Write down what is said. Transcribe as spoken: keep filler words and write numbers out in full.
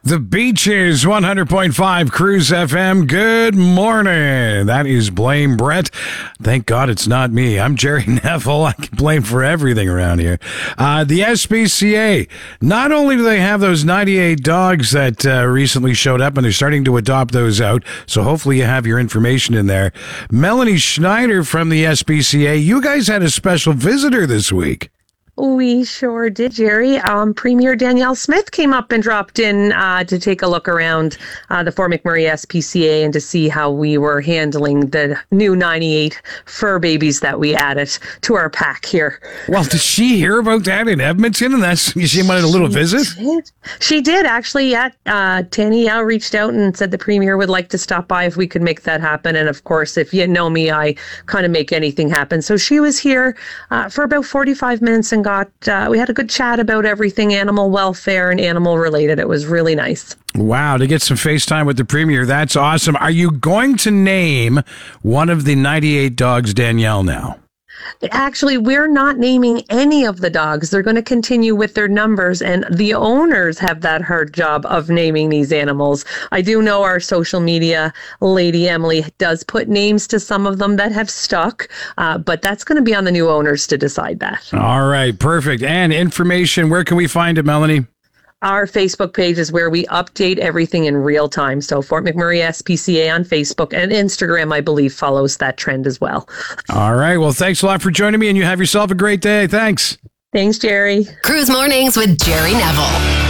The Beaches, one hundred point five Cruise F M. Good morning. That is Blame Brett. Thank God it's not me. I'm Jerry Neville. I can blame for everything around here. Uh, the S P C A, not only do they have those ninety-eight dogs that uh, recently showed up, and they're starting to adopt those out, so hopefully you have your information in there. Melanie Schneider from the S P C A, you guys had a special visitor this week. We sure did, Jerry. Um, Premier Danielle Smith came up and dropped in uh, to take a look around uh, the Fort McMurray S P C A and to see how we were handling the new ninety-eight fur babies that we added to our pack here. Well, did she hear about that in Edmonton, and that's she wanted a little she visit? Did. She did, actually. Yeah, uh, Danielle reached out and said the Premier would like to stop by if we could make that happen. And of course, if you know me, I kind of make anything happen. So she was here uh, for about forty-five minutes and got uh, we had a good chat about everything animal welfare and animal related. It was really nice. Wow, to get some FaceTime with the Premier, that's awesome. Are you going to name one of the ninety-eight dogs Danielle now? Actually, we're not naming any of the dogs. They're going to continue with their numbers, and the owners have that hard job of naming these animals. I do know our social media lady, Emily, does put names to some of them that have stuck, uh, but that's going to be on the new owners to decide that. All right, perfect. And information, where can we find it, Melanie? Our Facebook page is where we update everything in real time. So Fort McMurray S P C A on Facebook, and Instagram, I believe, follows that trend as well. All right. Well, thanks a lot for joining me, and you have yourself a great day. Thanks. Thanks, Jerry. Cruise Mornings with Jerry Neville.